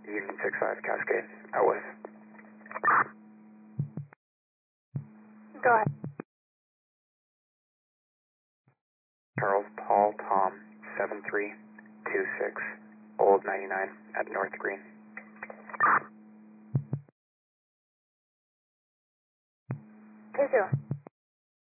Union 65 Cascade, out with. Go ahead. Charles Paul Tom 7326 Old 99 at North Green. 2-2.